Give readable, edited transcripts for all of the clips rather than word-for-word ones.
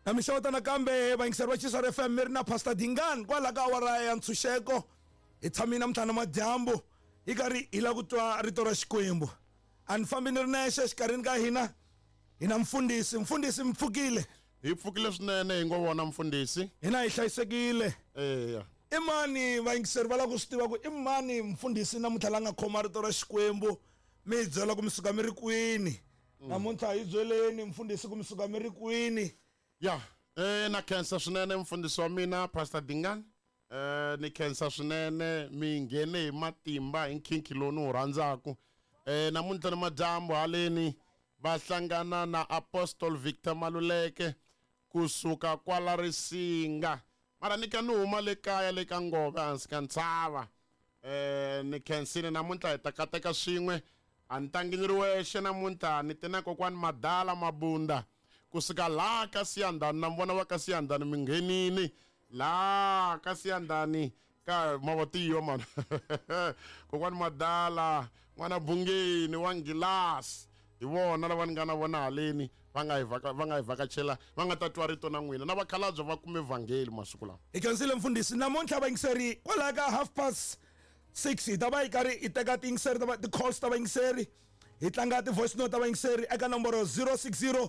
mi xeweta nakambe vayingiseri va Chiswaro FM mi ri na Pastor Dingani kwala ka awara ya ntshunxeko hi tshamile namuntlha namadyambu hi karhi hi lava ku twa rito ra Xikwembu. A ni fambi ni ri nexe exikarhini ka hina mfundhisi mi pfukile. Hi pfukile swinene hi ngo vona mfundhisi. Hina hi hlayisekile. Eya. I mani vayingiseri va lava ku swi tiva ku i mani mfundhisi namuntlha la nga khoma rito ra Xikwembu mi hi byela ku mi suka mi ri kwini. Namuntlha hi byeleni mfundhisi ku mi suka mi ri kwini. Ya, na khensa swinene mfundhisi wa mina Pastor Dingani. Ni khensa swinene mi nghene hi matimba hi nkhinkhi lowu ni wu rhandzaku. Namuntlha ni madyambu haleni va hlangana na Apostle Victor Maluleke kusuka kwala Risinga. Mara ni ka ni huma le kaya le ka Ngove hansi ka Ntshava. Ni khensile namuntlha hi ta kateka swin'we. A ni tangi ni ri wexe namuntlha ni te na kokwani Madala Mabunda. Kusuka la ka Siyandhani na vona va ka Siyandhani mi nghenini la ka Siyandhani ka mavatiyo man kokwani Madala n'wana Bungeni wa Ngilasi hi vona lava ni nga na vona haleni va nga hi vhakachela va nga ta twa rito na n'wina na vakhalabyo va kume evhangeli masiku lawa. Hi khensile mfundhisi namuntlha vayingiseri kwala ka 6:30 hi ta va hi karhi hi teka tiyingiseri ti-calls ta vayingiseri hi tlanga ti-voice note ta vayingiseri eka nomboro 060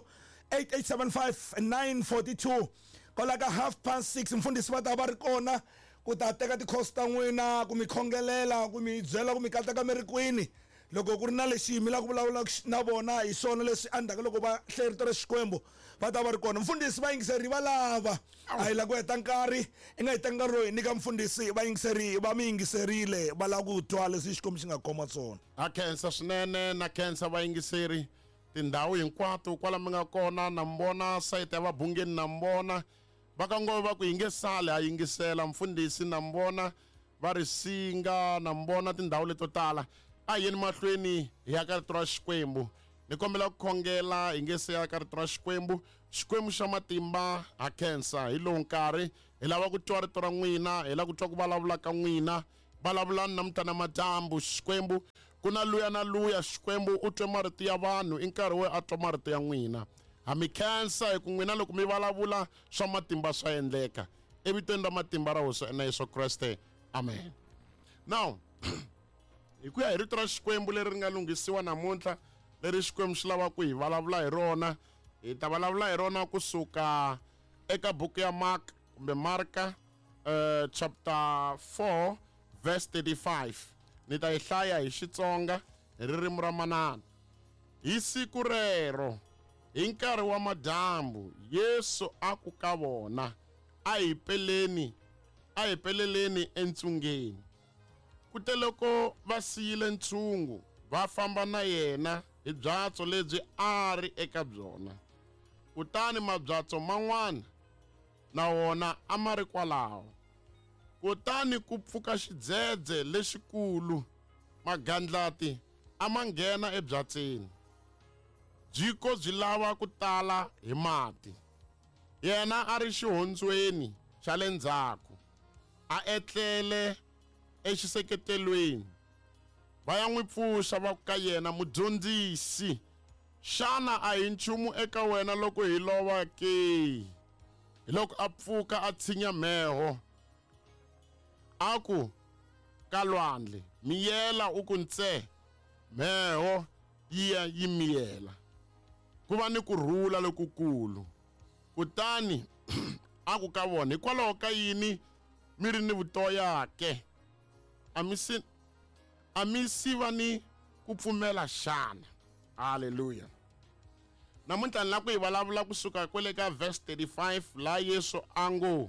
8875 kwala ka 6:30 mfundhisi va ta va ri kona ku ta teka ti-calls ta n'wina ku mi khongelela ku mi byela ku mi kateka mi ri kwini loko ku ri na lexi mi la ku vulavula na vona hi swona leswi endlaka loko va hle rito ra Xikwembu va ta va ri kona. Mfundhisi vayingiseri va lava a hi la ku heta nkarhi i nga heta nkarhi loyi nyika mfundhisi vayingiseri va mi yingiserile va lava ku twa leswi Xikwembu xi nga khoma swona. A khensa swinene na khensa vayingiseri tindhawu hinkwato kwala mi nga kona na mbona sayiti ya va Bungeni na mbona va ka Ngove va ku yingesale a yingisela mfundhisi na mbona va Risinga na mbona tindhawu leto tala. A yeni mahlweni hi ya ka rito ra Xikwembu ni kombela ku khongela hi nge se ya ka rito ra Xikwembu xa matimba ha khensa hi lowu nkarhi hi lava ku twa rito ra n'wina hi lava ku twa ku vulavula ka n'wina vulavulani namuntlha namadyambu Xikwembu ku na luya na luya Xikwembu u twe marito ya vanhu i nkarhi we a twa marito ya n'wina ha mi khensa hi ku n'wina loko mi vulavula swa matimba swa endleka evitweni ra matimba ra hosi na Yesu Kreste amen. Now hi ku ya hi rito ra Xikwembu leri ri nga lunghisiwa namuntlha leri Xikwembu xi lava ku hi vulavula hi rona hi ta vulavula hi rona kusuka eka buku ya Marka chapter 4 verse 35 ni ta yi hlaya hi Xitsonga hi ririmi ra manana. Hi siku rero hi nkarhi wa madyambu Yesu a ku ka vona a hi peleleni entsungeni. Kute loko va siyile ntshungu va famba na yena hi byatso lebyi a ri eka byona. Kutani mabyatso man'wana na wona a ma ri kwalaho. Kutani ku pfuka xidzedze lexikulu magandlati a ma nghena ebyatseni. Byi lava ku tala hi mati. Yena a ri xihondzweni xa le ndzhaku a etlele exiseketelweni. Va ya n'wi pfuxa va ka yena mudyondzisi xana a hi nchumu eka wena loko hi lova ke? Hi loko a pfuka a tshinya mheho a ku ka lwandle miyela u ku ntse mheho yi miyela ku va ni ku rhula lokukulu. Kutani a ku ka vona hikwalaho ka yini mi ri ni vutoyake a mi siva ni ku pfumela xana. Haleluya. Namuntlha ni la ku hi vulavula kusuka kwele ka verse 35 la Yesu a ngo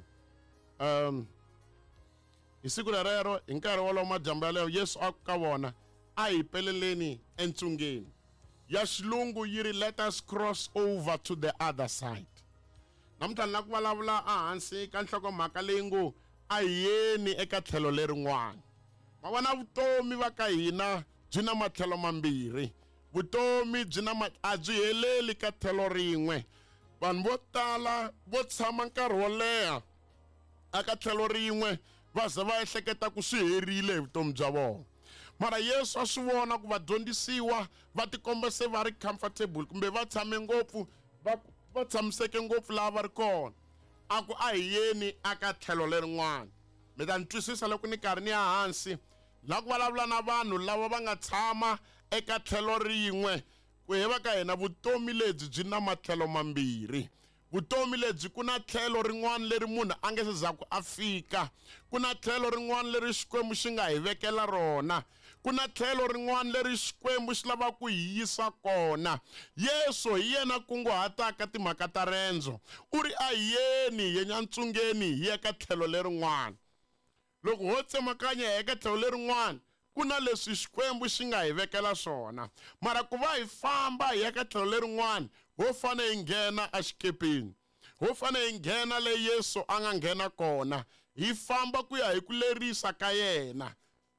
hi siku rero hi nkarhi wolowo madyambu yaleyo Yesu a ku ka vona a hi peleleni entsungeni. Ya xilungu yi ri let us cross over to the other side. Namuntlha ni la ku vulavula ehansi ka nhlokomhaka leyi ngo a hi yeni eka tlhelo lerin'wana. Ma vona vutomi va ka hina byi na matlhelo mambirhi. Vutomi a byi heleli ka tlhelo rin'we. Vanhu vo tala vo tshama nkarhi wo leha eka tlhelo rin'we va ze va ehleketa ku swi herile hi vutomi bya vona. Mara Yesu a swi vona ku vadyondzisiwa va tikomba se va ri comfortable kumbe va tshame ngopfu va va tshamiseke ngopfu laha va ri kona a ku a hi yeni aka tlhelo lerin'wana mi ta ni twisisa loko ni karhi ni ya hansi la ku vulavula na vanhu lava va nga tshama eka tlhelo rin'we ku heva ka hina vutomi lebyi byi na matlhelo mambirhi vutomi lebyi ku na tlhelo rin'wana leri munhu a nge se za ku a fika ku na tlhelo rin'wana leri xikwembu xi nga hi vekela rona ku na tlhelo rin'wana leri xikwembu xi lava ku hi yisa kona Yesu hi yena kunguhataka timhaka ta rendzo u ri a hi yeni hi ya ntsungeni hi ya ka tlhelo lerin'wana loko ho tsemakanya eka tlhelo lerin'wana ku na leswi xikwembu xi nga hi vekela swona mara ku va hi famba hi ya ka tlhelo lerin'wana ho fane hi nghena a xikepeni ho fane hi nghena le Yesu a nga nghena kona hi famba ku ya hi ku lerisa ka yena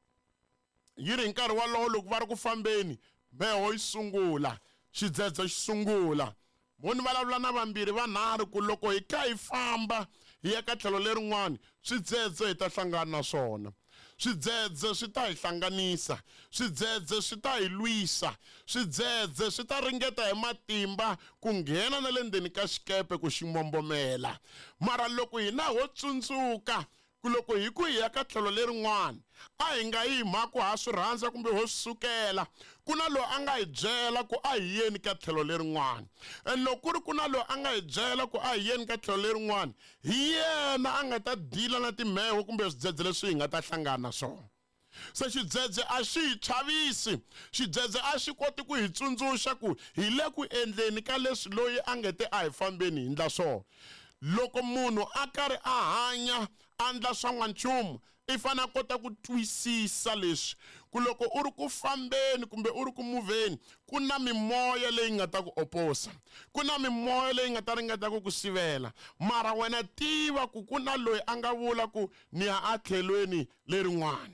yi ri nkarhi walowo loko va ri ku fambeni mbeho yi sungula xidzedze xi sungula munhu vulavula na vambirhi vanharhu ku loko hi kha hi famba hi ya ka tlhelo lerin'wana swidzedze hi ta hlangana na swona swidzedze swi ta hi hlanganisa swidzedze swi ta hi lwisa swidzedze swi ta ringeta hi matimba ku nghena na le ndzeni ka xikepe ku xi mombomela mara loko hina ho tsundzuka ku loko hi ku hi ya ka tlhelo lerin'wana a hi nga yi mhaka ha swi rhandza kumbe ho sukela ku na loyi a nga hi byela ku a hi yeni ka tlhelo lerin'wana loko ku ri ku na loyi a nga hi byela ku a hi yeni ka tlhelo lerin'wana hi yena a nga ta dila na timheho kumbe swidzedze leswi hi nga ta hlangana na swona se xidzedze a xi hi chavisi xidzedze a xi koti ku hi tsundzuxa ku hi le ku endleni ka leswi loyi a nga te a hi fambeni hi ndla swona loko munhu a karhi a hanya a ndla swa n'wanchumu i fane a kota ku twisisa leswi ku loko u ri ku fambeni kumbe u ri ku muveni ku na mimoya leyi nga ta ku oposa ku na mimoya leyi nga ta ringeta ku sivela mara wena tiva ku ku na loyi a nga vula ku ni ya a tlhelweni lerin'wana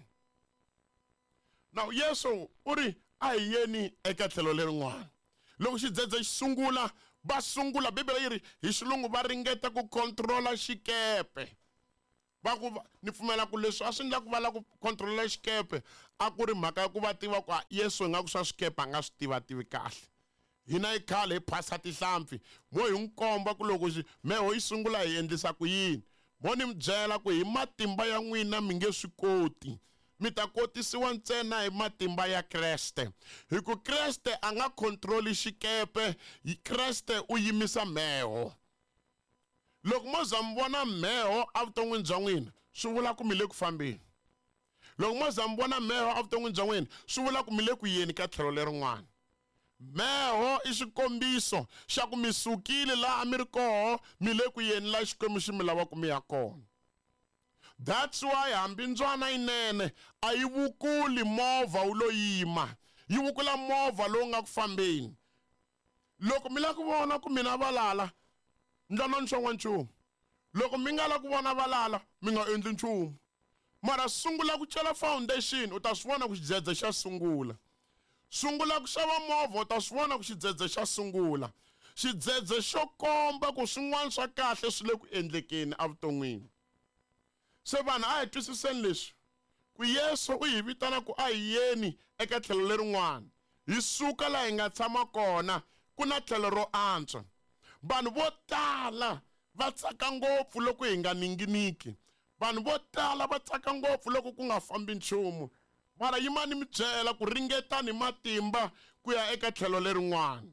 now Yesu u ri a hi yeni eka tlhelo lerin'wana loko xidzedze xi sungula va sungula Bibele yi ri hi xilungu va ringeta ku controla xikepe va ku ni pfumela ku leswi a swi endla ku va la ku controla xikepe a ku ri mhaka ya ku va tiva ku Yesu nga ku swa swikepe a nga swi tivativi kahle hina hi khale hi phasa tihlampfi mo hi nkomba ku loko meho yi sungula hi endlisa ku yini mo ni mi byela ku hi matimba ya n'wina mi nge swi koti mi ta kotisiwa ntsena hi matimba ya Kreste hi ku Kreste a nga controli xikepe Kreste u yimisa meho loko mo za mi vona meho evuton'wini bya n'wina swi vula ku mi le ku fambeni loko mo za mi vona meho evuton'wini bya n'wina swi vula ku mi le ku yeni ka tlhelo lerin'wana meho i xikombiso xa ku mi sukile laha mi ri koho mi le ku yeni la xikwembu xi mi lava ku mi ya kona that's why hambi ndzwana yinene a yi vukuli movha wu lo yima yi vukula movha lowu nga ku fambeni loko mi la ku vona ku mina valala ndlwanoni swa n'wanchumu loko mi nga la ku vona valala mi nga endli nchumu mara sungula ku chela foundation u ta swi vona ku xidzedze xa sungula sungula ku xava movha u ta swi vona ku xidzedze xa sungula xidzedze xo komba ku swin'wana swa kahle swi le ku endlekeni evuton'wini se vanhu a hi twisiseni leswi ku Yesu u hi vitana ku a hi yeni eka tlhelo lerin'wana hi suka laha hi nga tshama kona ku na tlhelo ro antswa vanhu vo tala va tsaka ngopfu loko hi nga ninginiki vanhu vo tala va tsaka ngopfu loko ku nga fambi nchumu mara yimani mi byela ku ringetani matimba ku ya eka tlhelo lerin'wana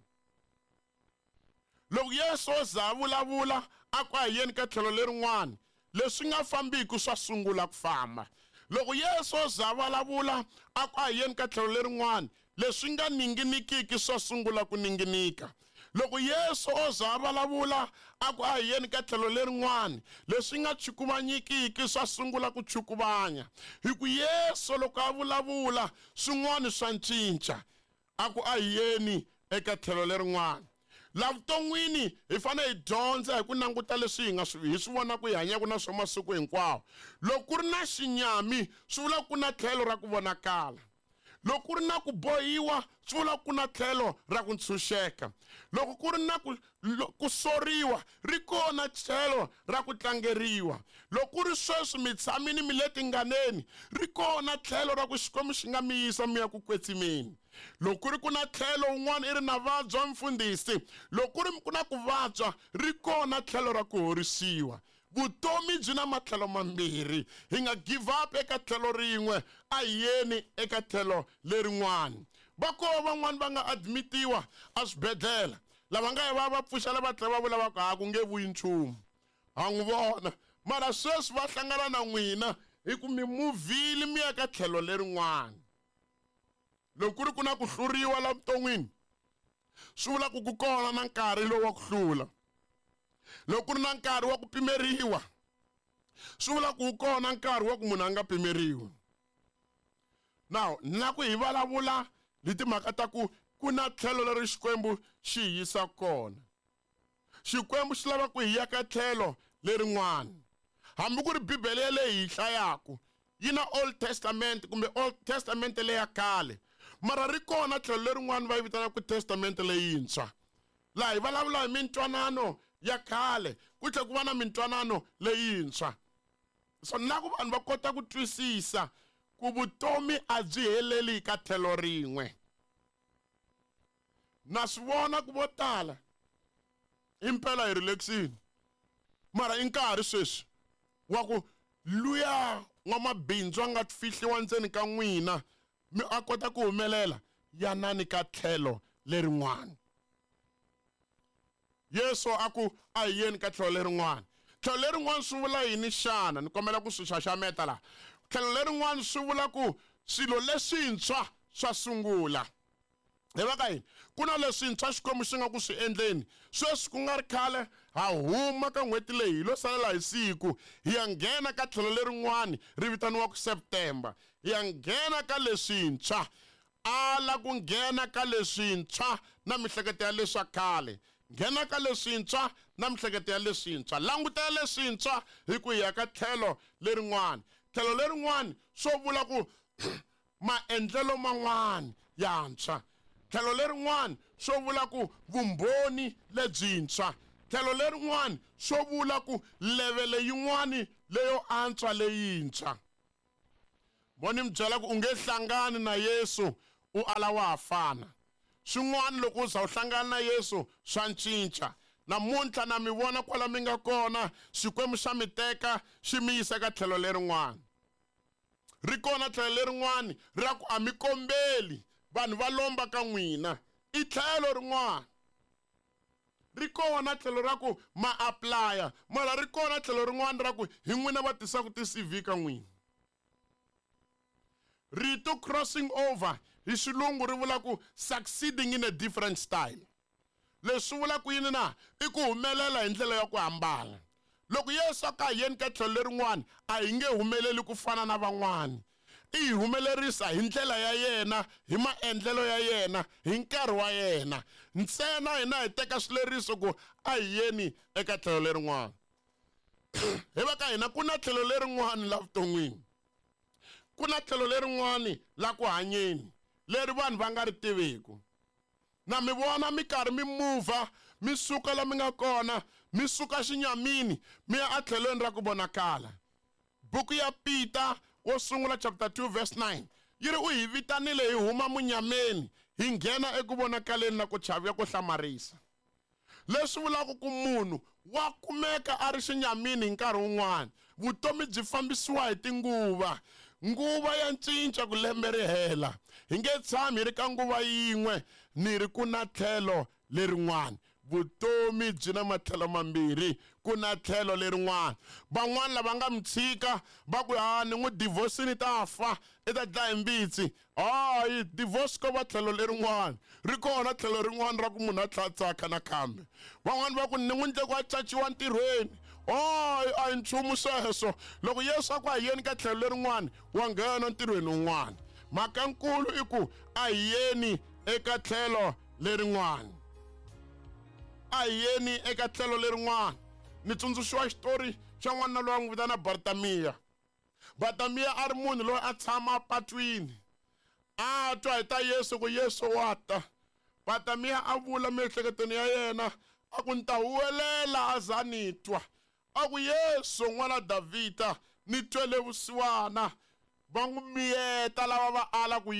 loko Yesu o za vulavula a ku a hi yeni ka tlhelo lerin'wana leswi nga fambiki swa sungula ku famba loko Yesu o za vulavula a ku a hi yeni ka tlhelo lerin'wana leswi nga ninginikiki swa sungula ku ninginika loko Yesu o za vulavula a ku a hi yeni ka tlhelo lerin'wana leswi nga chukuvanyikiki swa sungula ku chukuvanya hi ku Yesu loko a vulavula swin'wana swa ncinca a ku a hi yeni eka tlhelo lerin'wana la vuton'wini hi fane hi dyondza hi ku languta leswi hi swi vona ku hi hanyaka na swo masiku hinkwawo loko ku ri na xinyami swi vula ku na tlhelo ra ku vonakala loko ku ri na ku bohiwa swi vula ku na tlhelo ra ku ntshunxeka loko ku ri na ku soriwa ri kona tlhelo ra ku tlangeriwa loko ku ri sweswi mi tshamini mi le tinganeni ri kona tlhelo ra ku Xikwembu xi nga mi yisa mi ya ku kwetsimeni loko ku ri ku na tlhelo un'wana i ri na vabya mfundhisi, loko ku ri ku na ku vabya ri kona tlhelo ra ku horisiwa. Vutomi byi na matlhelo mambirhi, hi nga give up eka tlhelo rin'we, a yeni eka tlhelo lerin'wana. Va kona van'wani va nga admitiwa aswibedhlele, lava nga ya va pfuxela va tlhela va vula va ku ku nge vuyi nchumu, ha n'wi vona. Mara sweswi va hlangana na n'wina hi ku mi muvhile mi ya ka tlhelo lerin'wana. Loko ku ri ku na ku hluriwa la vuton'wini, swi vula ku kona na nkarhi lowu wa ku hlula. Loko ku ri na nkarhi wa ku pimeriwa, swi vula ku kona nkarhi wa ku munhu a nga pimeriwi. Now na ku hi vulavula hi timhaka ta ku na tlhelo leri Xikwembu xi yisa kona. Xikwembu xi lava ku hi ya ka tlhelo lerin'wana. Hambi ku ri Bibele leyi hi hlayaku yi na Old Testament kumbe Old Testament leya khale, mara ri kona tlhelo lerin'wana va yi vitana ku Testament leyintshwa, laha hi vulavula hi mintwanano ya khale ku tlhela ku va na mintwanano leyintshwa. So na ku vanhu va kota ku twisisa ku vutomi a byi heleli ka tlhelo rin'we. Na swi vona ku vo tala impela hi relaxini, mara i nkarhi sweswi wa ku luya n'wamabindzu a nga fihliwa ndzeni ka n'wina mi a kota ku humelela, yanani ka tlhelo lerin'wana. Yesu a ku a hi yeni ka tlhelo lerin'wana. Tlhelo lerin'wana swi vula yini xana? Ni kombela ku swi xaxameta la. Tlhelo lerin'wana swi vula ku swilo leswintshwa swa sungula. Hi va ka yini? Ku na leswintshwa Xikwembu xi nga ku swi endleni. Sweswi ku nga ri khale ha huma ka n'hweti leyi hi lo salela hi siku, hi ya nghena ka tlhelo lerin'wana ri vitaniwaku September. Hi ya nghena ka leswintshwa, ala ku nghena ka leswintshwa na mihleketo ya leswa khale. Nghena ka leswintshwa na mihleketo ya leswintshwa, languta leswintshwa hi ku ya ka tlhelo lerin'wana. Tlhelo lerin'wana swo vula ku maendlelo man'wana yantshwa. Tlhelo lerin'wana swo vula ku vumbhoni lebyintshwa. Tlhelo lerin'wana swo vula ku levele yin'wana leyo antswa leyintshwa. Voni mi byela ku u nge hlangani na Yesu u ala wa fana. Swin'wana loko u za u hlangana na Yesu swa ncinca. Namuntlha na mi vona kwala mi nga kona, Xikwembu xa mi teka xi mi yisa ka tlhelo lerin'wana. Ri kona tlhelo lerin'wana ra ku a mi kombeli vanhu va lomba ka n'wina, i tlhelo rin'wana. Ri kona tlhelo ra ku ma applya, mara ri kona tlhelo rin'wana ra ku hi n'wina va tisaku ti-CV ka n'wina. Rito crossing over hi xilungu ri vula ku succeeding in a different style. Leswi vula ku yini na? I ku humelela hi ndlela ya ku hambana. Loko Yesu a ka hi yeni ka tlhelo lerin'wana, a hi nge humeleli ku fana na van'wana. I hi humelerisa hi ndlela ya yena, hi maendlelo ya yena, hi nkarhi wa yena. Ntsena hina hi teka swileriso ku a hi yeni eka tlhelo lerin'wana. Hi va ka hina ku na tlhelo lerin'wana la vuton'wini. Ku na tlhelo lerin'wana la ku hanyeni, leri vanhu va nga ri tiviku. Na mi vona mi karhi mi muva, mi suka la mi nga kona, mi suka xinyamini, mi ya a tlhelweni ra ku vonakala. Buku ya Peter wo sungula chapter 2 verse 9 yiri u hi vitanile hi huma munyameni hi nghena eku vonakaleni na ku chaviwa ku hlamarisa. Leswi vulaka ku munhu wa kumeka a ri xinyamini hi nkarhi wun'wana. Vutomi byi fambisiwa hi tinguva. Nguva ya ncinca ku lembe ri hela. Hi nge tshami hi ri ka nguva yin'we, ni ri ku na tlhelo lerin'wana. Vutomi byi na matlhelo mambirhi, ku na tlhelo lerin'wana. Van'wana lava nga mi tshika va ku ni n'wi divorce ni ta fa, i ta dlaya mbitsi. Hayi, divorce ko va tlhelo lerin'wana. Ri kona tlhelo rin'wana ra ku munhu a tlhatsaka nakambe. Van'wana va ku ni n'wi endle ku a caciwa ntirhweni. A hi nchumu sweswo. Loko Yesu a ku a hi yeni ka tlhelo lerin'wana, wa nghena ntirhweni wun'wana. Mhaka nkulu i ku a hi yeni eka tlhelo lerin'wana. A hi yeni eka tlhelo lerin'wana. Ni tsundzuxiwa xitori xa n'wana loyi a n'wi vitana Bartamiya. Bartamiya a ri munhu loyi a tshama patwini. A twa hi ta Yesu ku Yesu wa ta. Bartamiya a vula miehleketweni ya yena, a ku ni ta huwelela a za ni twa. A ku Yesu n'wana Davhida, ni twele vusiwana. Va n'wi miyeta lava va ala ku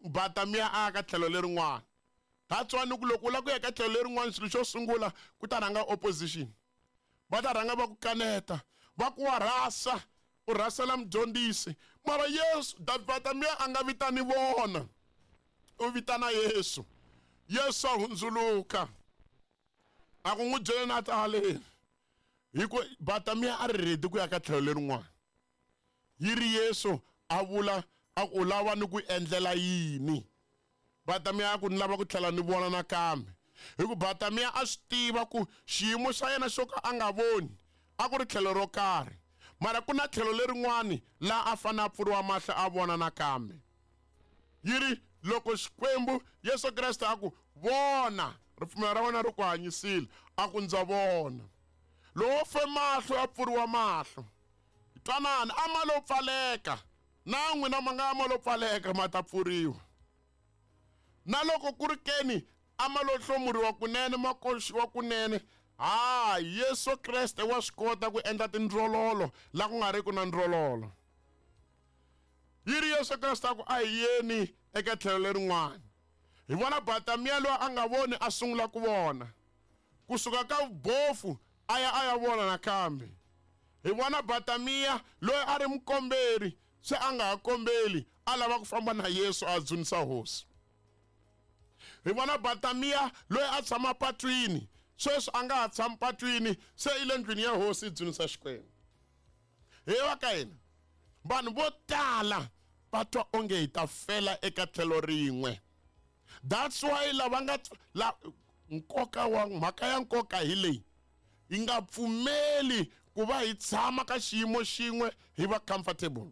Bartimaeus a ka tlhelo lerin'wana. That's why ni ku loko u lava ku ya ka tlhelo lerin'wana xilo xo sungula ku ta rhanga opposition. Va ta rhanga va ku kaneta, va ku wa rhasa, u rhasela mudyondzisi. Mara Yesu, Bartimaeus a nga vitani vona, u vitana Yesu. Yesu a hundzuluka, a ku n'wi byela na ta haleni. Hikuva Bartimaeus a ri ready ku ya ka tlhelo lerin'wana. Yi ri Yesu a vula a ku lava ni ku endlela yini. Bartimaeus a ku ni lava ku tlhela ni vona nakambe. Hikuva Bartimaeus a swi tiva ku xiyimo xa yena xo ka a nga voni a ku ri tlhelo ro karhi, mara ku na tlhelo lerin'wani laha a fanele a pfuriwa mahlo a vona nakambe. Yi ri loko Xikwembu Yesu Kreste a ku vona, ripfumelo ra wena ri ku hanyisile, a ku ndza vona. Lowo fe mahlo a pfuriwa mahlo. Twanani, a ma lo pfaleka, na n'wina ma nga ma lo pfaleka ma ta pfuriwa. Na loko ku ri keni a ma lo hlomuriwa kunene, ma koxiwa kunene, Yesu Kreste wa swi kota ku endla tindlololo la ku nga ri ku na ndlololo. Yi ri Yesu Kreste a ku a hi yeni eka tlhelo lerin'wana. Hi vona Bartimaeus loyi a nga voni a sungula ku vona, kusuka ka bofu a ya vona nakambe. Hi vona Bartimaeus loyi a ri mukomberi se a nga ha kombeli, a lava ku famba na Yesu a dzunisa hosi. Hi vona Bartimaeus loyi a tshama patwini, sweswi a nga ha tshama patwini se i le ndlwini ya hosi dzunisa Xikwembu. Hi va ka hina vanhu vo tala va twa onge hi ta fela eka tlhelo rin'we. That's why lava nga nkoka wa mhaka ya nkoka hi leyi, hi nga pfumeli ku va hi tshama ka xiyimo xin'we hi va comfortable.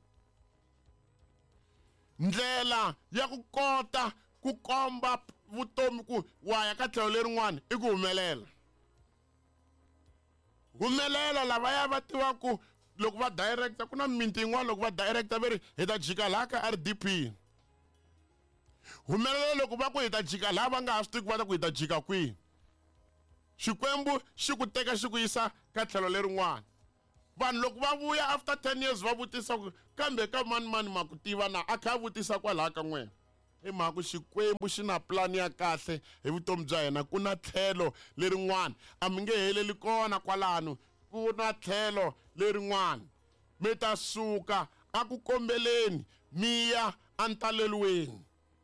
Ndlela ya ku kota ku komba vutomi ku wa ya ka tlhelo lerin'wana i ku humelela. Humelela lava ya va tiva ku loko va director, ku na mimiti yin'wana loko va director va ri hi ta jika laha ka RDP. Humelela loko va ku hi ta jika laha va nga ha swi tivi ku va ta ku hi ta jika kwihi. Xikwembu xi ku teka xi ku yisa ka tlhelo lerin'wana. Vanhu loko va vuya after 10 years va vutisa ku kambe ka mani ma ku tiva na, a kha vutisa kwalaha ka n'wina. Hi mhaka Xikwembu xi na plan ya kahle hi vutomi bya hina. Ku na tlhelo lerin'wana a mi nge heleli kona kwalano, ku na tlhelo lerin'wana. Mi ta suka a ku kombeleni mi ya antaleriweni.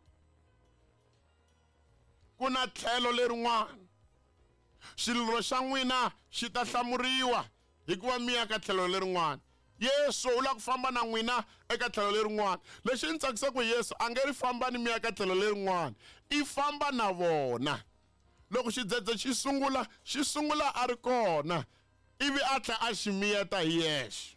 Ku na tlhelo lerin'wana. Xililo xa n'wina xi ta hlamuriwa hikuva mi ya ka tlhelo lerin'wana. Yesu u lava ku famba na n'wina eka tlhelo lerin'wana. Lexi ni tsakisaka Yesu a nge ri famba ni mi ya ka tlhelo lerin'wana, i famba na vona. Loko xidzedze xi sungula a ri kona, ivi a tlhela a xi miyeta hi yexe.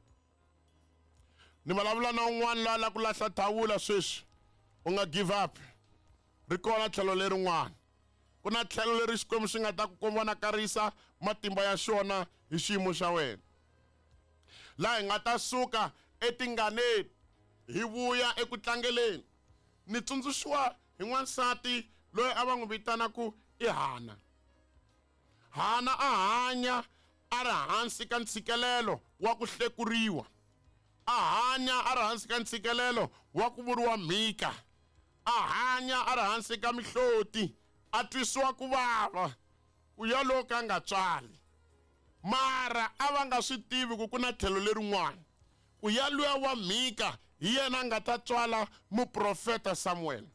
Ni vulavula na un'wana loyi a lava ku lahla thawula sweswi, u nga give up. Ri kona tlhelo lerin'wana. Ku na tlhelo leri Xikwembu xi nga ta ku vonakarisa matimba ya xona hi xiyimo xa wena. Laha hi nga ta suka etinganeni hi vuya eku tlangeleni. Ni tsundzuxiwa hi n'wansati loyi a va n'wi vitana ku i Hana. Hana a hanya a ri hansi ka ntshikelelo wa ku hlekuriwa. A hanya a ri hansi ka ntshikelelo wa ku vuriwa mhika. A hanya a ri hansi ka mihloti, a twisiwa ku vava, ku yalowo ka nga tswali. Mara a va nga swi tivi ku na tlhelo lerin'wana, ku yalwiya wa mhika hi yena a nga ta tswala muprofeta Samuel.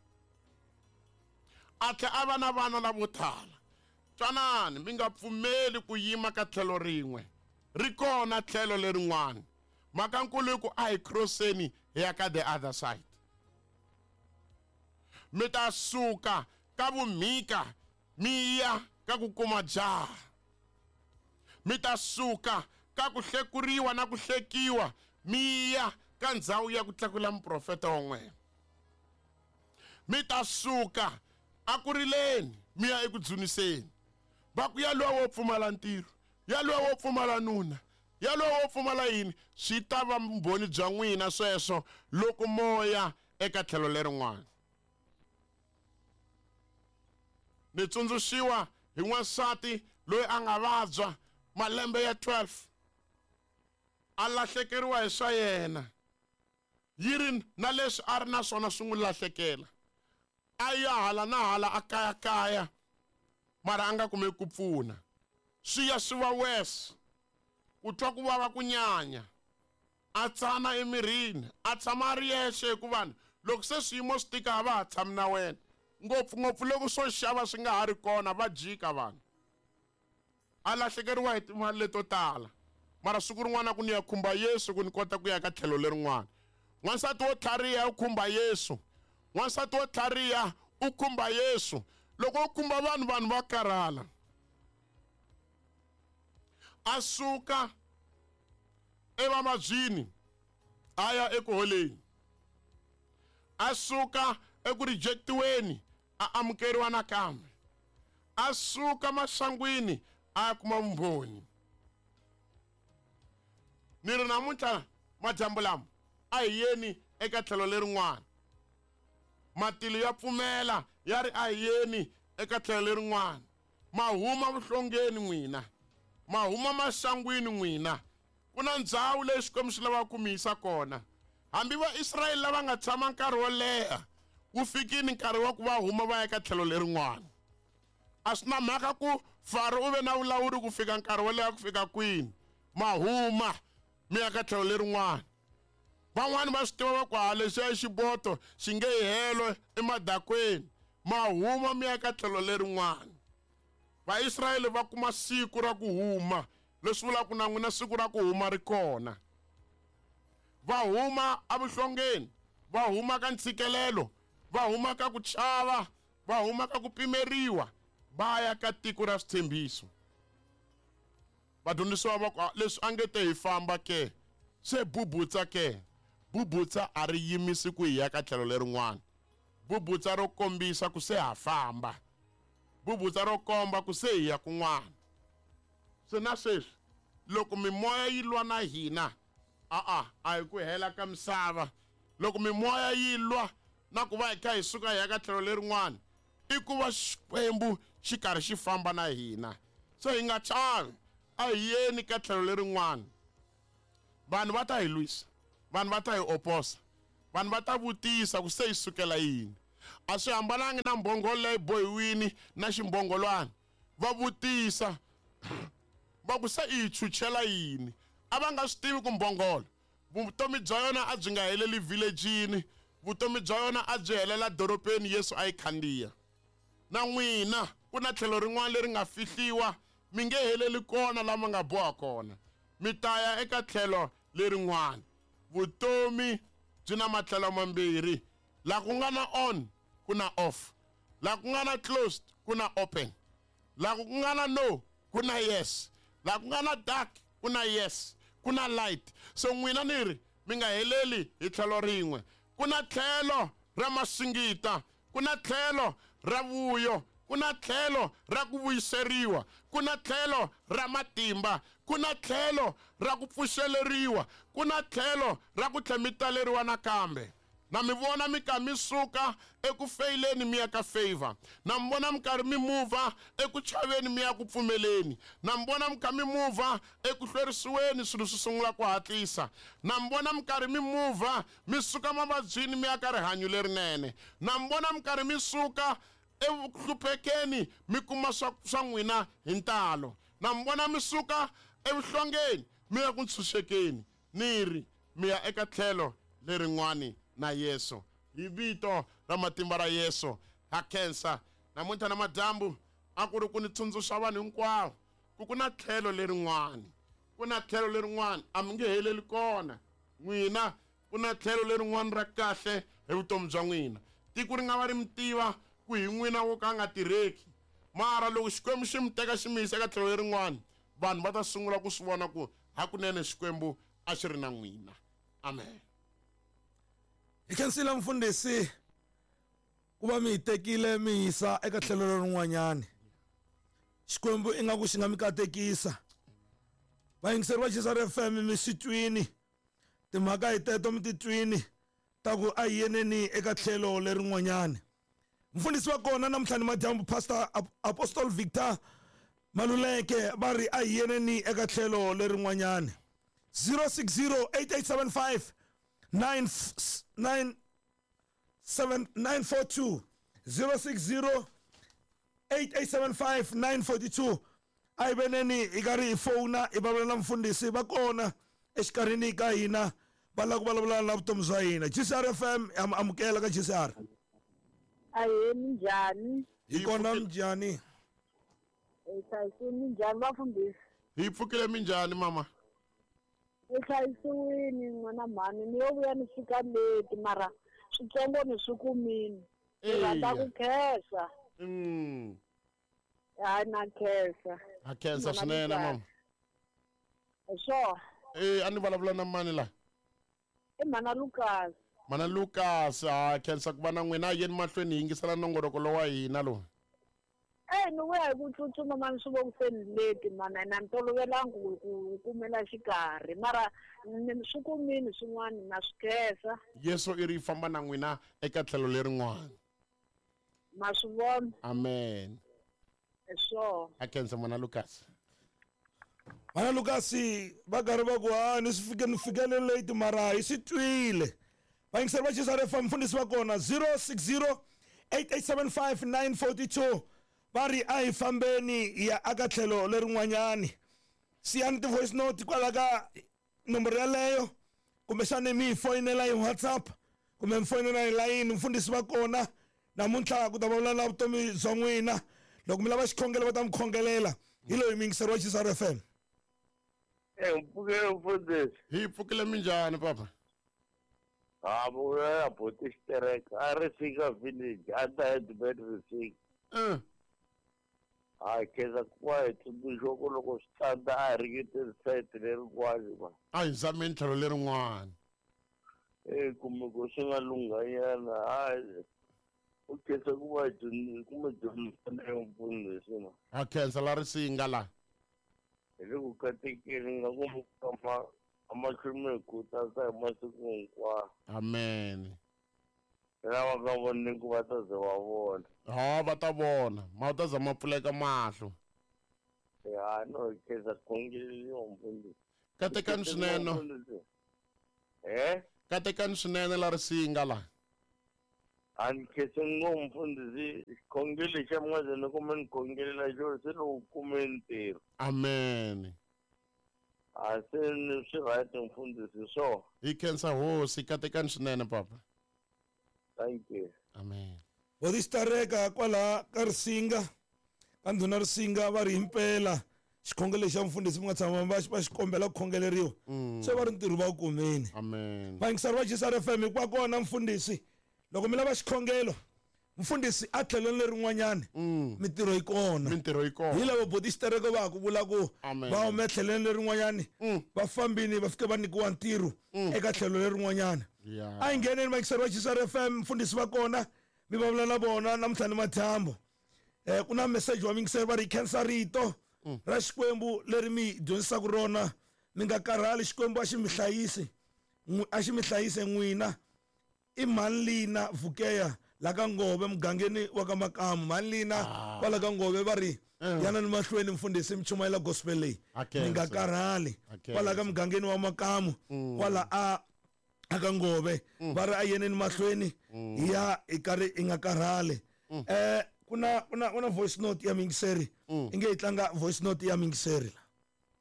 A tlhela a va na vana lavo tala. Twanani, mi nga pfumeli ku yima ka tlhelo rin'we. Ri kona tlhelo lerin'wana. Mhaka nkulu hi ku a hi crosseni hi ya ka the other side. Mi ta suka ka vumhika mi ya ka ku kuma jaha. Mi ta suka ka ku hlekuriwa na ku hlekiwa mi ya ka ndhawu ya ku tlakula muprofeta wa n'wina. Mi ta suka a ku rileni mi ya eku dzuniseni. Va ku yalwiwa wo pfumala ntirho, yalwiwa wo pfumala nuna, yalwiwa wo pfumala yini. Swi ta va vumbhoni bya n'wina sweswo loko moya eka tlhelo lerin'wana. Ni tsundzuxiwa hi n'wansati loyi a nga vabya malembe ya 12. A lahlekeriwa hi swa yena. Yi ri na leswi a ri na swona swi n'wi lahlekela. a ya hala na hala a kaya mara a nga kumi ku pfuna swi ya swi va wes ku twa ku vava ku nyanya a tsana emirini a tshama a ri yexe hikuva loko se swiyimo swi tika a va ha tshami na wena ngopfungopfu loko swo xava swi nga ha ri kona va jika vanhu a lahlekeriwa hi timali leto tala mara siku rin'wana ku ni ya khumba Yesu ku ni kota ku ya ka tlhelo lerin'wana n'wansati wo tlhariha u khumba Yesu n'wansati wo tlhariha u khumba Yesu loko u khumba vanhu va karhala a suka evamabyini a ya eku holeni a suka eku rejectiweni a amukeriwa nakambe a suka masangwini a kuma vumbhoni ni ri namuntlha madyambu lama a hi yeni eka tlhelo lerin'wana matilo ya pfumela ya ri a hi yeni eka tlhelo lerin'wana ma huma vuhlongeni n'wina ma huma masangwini n'wina ku na ndhawu leyi Xikwembu xi lavaka ku mi yisa kona hambi va Israyele lava nga tshama nkarhi wo leha wu fikini nkarhi wa ku va huma va ya eka tlhelo lerin'wana a swi na mhaka ku Faro u ve na vulawuri ku fika nkarhi wo leha ku fika kwini ma huma mi ya ka tlhelo lerin'wana van'wani va swi tiva va ku lexiya xiboto xi nge hi helo emadakweni ma huma mi ya ka tlhelo lerin'wana Vaisrayele va kuma siku ra ku huma leswi vulaka na n'wina siku ra ku huma ri kona va huma avuhlongeni va huma ka ntshikelelo va huma ka ku chava va huma ka ku pimeriwa va ya ka tiko ra switshembiso vadyondzisiwa va ku leswi a nge te hi famba ke se bubutsa ke bubutsa a ri yimisi ku hi ya ka tlhelo lerin'wana bubutsa ro kombisa ku se ha famba bubutsa ro komba ku se hi ya kun'wana se na sweswi loko mimoya yi lwa na hina a hi ku hela ka misava loko mimoya yi lwa na ku va hi kha hi suka hi ya ka tlhelo lerin'wana i ku va Xikwembu xi karhi xi famba na hina so hi nga chavi a hi yeni ka tlhelo lerin'wana vanhu va ta hi lwisa vanhu va ta hi oposa vanhu va ta vutisa ku se hi sukela yini a swi hambanangi na mbhongolo leyi bohiwini na ximbhongolwana va vutisa va ku se hi chuchela yini a va nga swi tivi ku mbhongolo vutomi bya yona a byi nga heleli village-ini vutomi bya yona a byi helela dorobeni Yesu a yi khandziya na n'wina ku na tlhelo rin'wana leri nga fihliwa mi nge heleli kona lama nga boha kona mi ta ya eka tlhelo lerin'wana vutomi byi na matlhelo mambirhi laha ku nga na on ku na off laha ku nga na closed ku na open laha ku nga na no ku na yes laha ku nga na dark ku na yes ku na light so n'wina ni ri mi nga heleli hi tlhelo rin'we ku na tlhelo ra masingita ku na tlhelo ra vuyo ku na tlhelo ra ku vuyiseriwa ku na tlhelo ra matimba ku na tlhelo ra ku pfuxeleriwa ku na tlhelo ra ku tlhela mi taleriwa nakambe na mi vona mi kha mi suka eku feyileni mi ya ka favor na mi vona mi karhi mi muva eku chaveni mi ya ku pfumeleni na mi vona mi kha mi muva eku hlwerisiweni swilo swi sungula ku hatlisa na mi vona mi karhi mi muva mi suka mavabyini mi ya ka rihanyo lerinene na mi vona mi karhi mi suka evuhluphekeni mi kuma swa n'wina hi ntalo na mi vona mi suka evuhlongeni mi ya ku ntshunxekeni ni ri mi ya eka tlhelo lerin'wani na Yesu hi vito ra matimba ra Yesu ha khensa namuntlha na madyambu a ku ri ku ni tsundzuxa vanhu hinkwavo ku na tlhelo lerin'wani ku na tlhelo lerin'wani a mi nge heleli kona n'wina ku na tlhelo lerin'wani ra kahle hi vutomi bya n'wina tiko ri nga va ri mi tiva ku hi n'wina wo ka nga tirheki mara loko Xikwembu xi mi teka xi mi yisa eka tlhelo lerin'wani vanhu va ta sungula ku swi vona ku hakunene Xikwembu a xi ri na n'wina amen hi khensile mfundhisi ku va mi hi tekile mi yisa eka tlhelo lerin'wanyani Xikwembu ingaku xi nga mi katekisa vayingiseri va Jezari FM mi swi twini timhaka hi teto mi ti twini ta ku a hi yeneni eka tlhelo lerin'wanyani mfundhisi wa kona namuntlha ni madyambu Pastor Apostle Victor Maluleke va ri a hi yeneni eka tlhelo lerin'wanyani 0608875 942 060 8875 942 ayibeneni ikari ifona ibabulela mfundisi bakona exikarhini ka hina va lava ku vulavula na vutomi bya hina. GCR FM amukela ka GCR. Ahee minjhani? Hi kona minjhani? Hlayisiwini minjhani vafundhisi? Hi pfukile minjhani mama? Hlayisiwini n'wana mhani ni yo vuya ni fika leti mara switsongo ni swi kumini. Ni rhandza ku khensa. Hayi na khensa. Ha khensa swinene mama. Sure. A ni vulavula na mani la? I Mana Lucas. Mana Lucas, ha khensa ku va na n'wina yeni mahlweni hi yingisela nongoroko lowa hina lowu. Ni vuya hi ku tsutsuma mani swi vokuseni leti mana na ni tolovelanga ku kumela xikarhi mara ni swi kumini swin'wana na swi khensa. Yesu i ri famba na n'wina eka tlhelo lerin'wana. Ma swi vona. Amen. Sure. Ha khensa Mana Lucas. Mana Lucas va karhi va ku ni fikele late mara hi swi twile. Va yingisela va GCR FM mfundhisi va kona 060 8875 942 va ri a hi fambeni ya aka tlhelo lerin'wanyani. Siyani ti-voice note kwala ka nomboro yaleyo kumbexani mi hi foyinela hi WhatsApp kumbe mi foyinela hi layini mfundhisi va kona namuntlha ku ta vulavula na vutomi bya n'wina. Loko mi lava xikhongelo va ta mi khongelela hi loyi mi yingiseriwa GCR FM. Mpfukile mfundhisi. Hi pfukile minjhani papa? Vuya ya boti xitereka a ri fika village a ta Edbert ri fika. Khensa ku va hi tsundzuxiwa ku loko swi tsandza a hi ringeteli sayiti lerin'wani ma. A hi zameni tlhelo lerin'wana. Kumbe ku swi nga lunghanyana u khensa ku va kumbe dyondzisana mfundhisi ma. Ha khensa la risinga la. Hi le ku katekeni nga ku mukama amahlweni hi khutaza hi masiku hinkwawo. Amen. Lava nga voneki va ta ze va vona. Ha va ta vona ma ta zama pfuleka mahlo. No khensa khongeleriwa mfundhisi. Katekani swinene. Katekani swinene la risinga la. A ni khensa ngopfu mfundhisi xikhongelo xa n'wazana kumbe ni khongelela xona se loko kume ntirho. Amen. Se ni swi right mfundhisi so. Hi khensa hosi katekani swinene papa. Thank you. Amen. Vo ti xitareka kwala ka risinga ka ndhuna risinga va ri himpela xikhongelo xa mfundhisi mi nga tshama va xi kombela ku khongeleriwa se va ri ntirho va wu kumeni. Amen. Va yingiseri va GCR FM hi kwa kona mfundhisi loko mi lava xikhongelo mfundhisi a tlhelweni lerin'wanyani mintirho yi kona. Mintirho yi kona. Hi lavo boti xitereko va ku vula ku va hume tlhelweni lerin'wanyani va fambini va fike va nyikiwa ntirho eka tlhelo lerin'wanyani. A hi ngheneni va yingiseri va GCR FM mfundhisi va kona mi vulavula na vona namuntlha ni madyambu. Ku na message wa mi yingiseri va ri khensa rito ra xikwembu leri mi dyondzisaka rona mi nga karhali xikwembu a xi mi hlayise n'wina. I Manlina Vukeya la ka Ngove mugangeni wa ka Makamu. Manlina kwala ka Ngove va ri yana ni mahlweni mfundhisi mi chumayela gospel leyi mi nga karhali kwala ka mugangeni wa Makamu kwala a ka Ngove va ri a yeneni mahlweni ya i karhi i nga karhali. Ku na voice note ya mingiseri i nge yi tlanga voice note ya mingiseri la.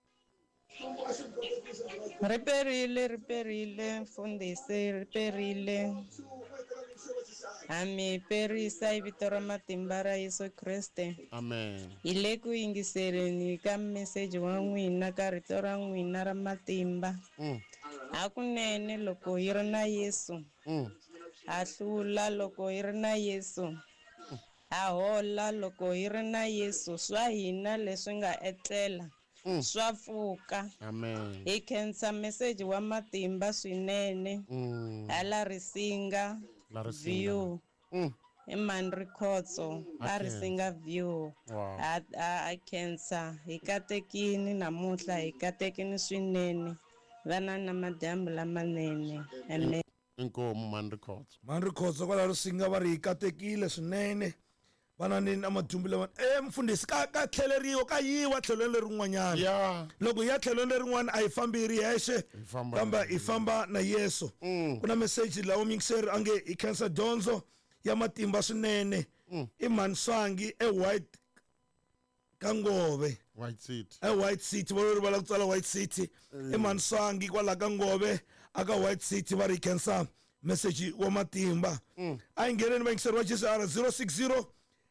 Riperile mfundhisi riperile ami perisa hi vito ra matimba ra Yesu Kriste. Amen. Hi le ku yingiseleni ka meseji wa n'wina ka rito ra n'wina ra matimba. Hakunene loko hi ri na Yesu ha hlula loko hi ri na Yesu ha hola loko hi ri na Yesu swa hina leswi nga etlela swa pfuka. Amen. Hi khensa meseji wa matimba swinene hala risinga view i Mandri Khotso a risinga view. A khensa hi katekini namuntlha hi katekini swinene vana na madyambu lamanene. Amen. Inkomu Mandri Khotso. Mandri Khotso kwala risinga va ri hi katekile swinene vana ni na madyambu lama mfundhisi ka tlheleriwa ka yiwa tlhelweni lerin'wanyana. Loko hi ya tlhelweni lerin'wana a hi fambi hi ri hexe kambe hi famba na Yesu. Ku na meseji lawa mingiseri a nge hi khensa dyondzo ya matimba swinene i Manswangi White Kangove White City. White City va ri vala ku tsala White City i Manswangi kwala ka Ngove aka White City va ri khensa message wa matimba a ngheneni va yingiseriwa xisara 060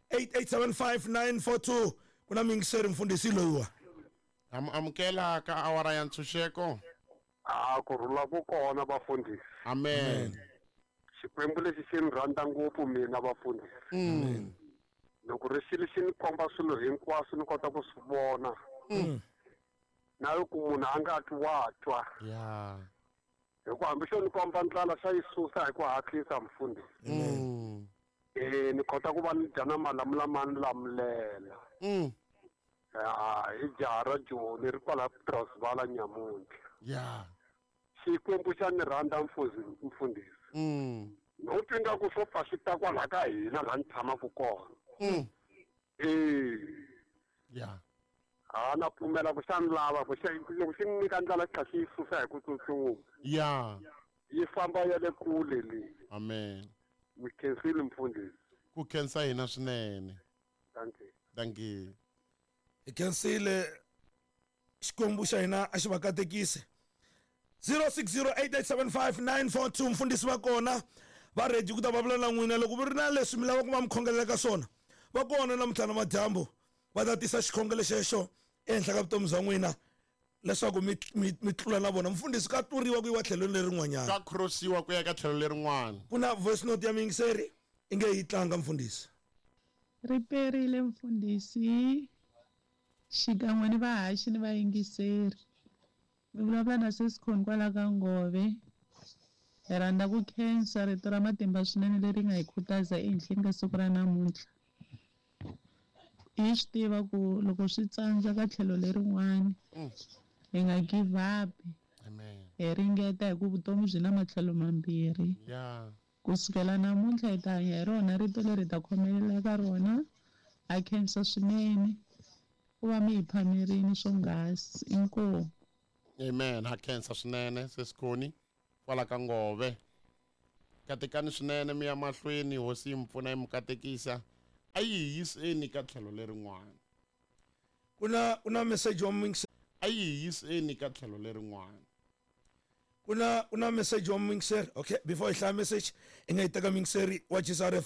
8875942 kuna mingiseri mfundhisi loyiwa Amukela ka awara ya ntshunxeko. Kurhula ku kona vafundhisi. Amen. Xikwembu lexi xi ni rhandza ngopfu mina vafundhisi. Loko ri xilo xi ni komba swilo hinkwaswo ni kota ku swi vona. Na loko munhu a nga twi wa twa. Yeah. Hikuva hambi xo ni komba ndlala xa yi susa hi ku hatlisa mfundhisi. Ni kota ku va ni dya na malamula ma ni lamulela. Hi jaha ra Joni ri kwala Transvala nyamuntlha. Yeah. Xikwembu xa ni rhandza mfundhisi. No twi nga ku swo pfa swi ta kwala ka hina laha ni tshamaka kona. Yeah. Na pfumela ku xa ni lava ku loko xi ni nyika ndlala xi kha xi yi susa hi ku tsutsuma. Yeah. Yi famba ya le kule leyi. Amen. Mi khensile mfundhisi. Ku khensa hina swinene. Thank you. hi khensile xikwembu xa hina a xi va katekisi 0608875942 mfundhisi va kona va ready ku ta vulavula na n'wina loko vi ri na leswi mi lava ku va mi khongelela ka swona va kona namuntlha namadyambu va ta tisa xikhongelo xexo ehenhla ka vutomi bya n'wina leswaku mi tlula na vona mfundhisi ka tluriwa ku yiwa tlhelweni lerin'wanyana Ka crossiwa ku ya ka tlhelo lerin'wana. ku na voice note ya mingiseri i nge yi tlanga mfundhisi riperile mfundhisi xikan'we ni vahaxi ni vayingiseri mi vulavula na sesikhoni kwala ka Ngove hi rhandza ku khensa rito ra matimba swinene leri nga hi khutaza ehenhleni ka siku ra namuntlha hi swi tiva ku loko swi tsandza ka tlhelo lerin'wana hi nga give up. Amen. Hi ringeta hi ku vutomi byi na matlhelo mambirhi. Yeah. Kusukela namuntlha hi ta hanya hi rona rito leri hi ta khomelela ka rona ha khensa swinene ku va mi hi phamerini swonghasi inkomu. Amen. Ha khensa swinene sesikhoni kwala ka Ngove. Katekani swinene mi ya mahlweni hosi yi mi pfuna yi mi katekisa. A yi yiseni ka tlhelo lerin'wana. kuna message wa mingiseri A yi yiseni ka tlhelo lerin'wana. kuna message wa mingiseri okay before I hlaya message i nga yi teka mingiseri wa Jesus